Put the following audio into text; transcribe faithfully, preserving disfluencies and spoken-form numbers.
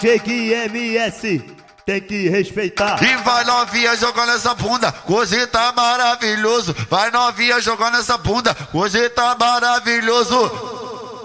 Chegue M S, tem que respeitar. E vai novinha jogando essa bunda, hoje tá maravilhoso. Vai novinha jogando essa bunda, hoje tá maravilhoso.